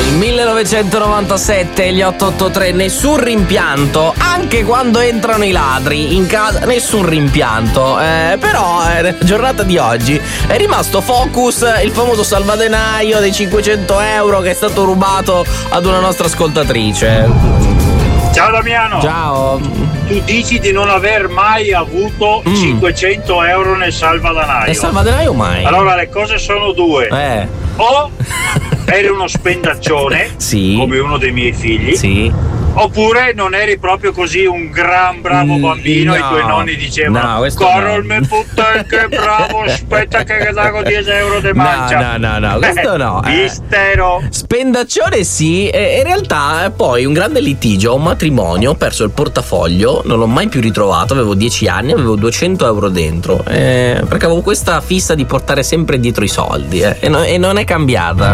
1997, gli 883, nessun rimpianto, anche quando entrano i ladri in casa, nessun rimpianto. Però nella giornata di oggi è rimasto focus il famoso salvadenaio dei 500 euro che è stato rubato ad una nostra ascoltatrice. Ciao Damiano. Ciao. Tu dici di non aver mai avuto 500 euro nel salvadanaio. Nel salvadenaio mai. Allora le cose sono due. O eri uno spendaccione, sì, come uno dei miei figli, sì, oppure non eri proprio così un gran bravo bambino, e i tuoi nonni dicevano Carol puttana che bravo, aspetta che dago 10 euro di mancia. No, questo no. Mistero. Spendaccione sì, in realtà poi un grande litigio, un matrimonio, ho perso il portafoglio, non l'ho mai più ritrovato, avevo 10 anni, avevo 200 euro dentro, perché avevo questa fissa di portare sempre dietro i soldi, e non è cambiata.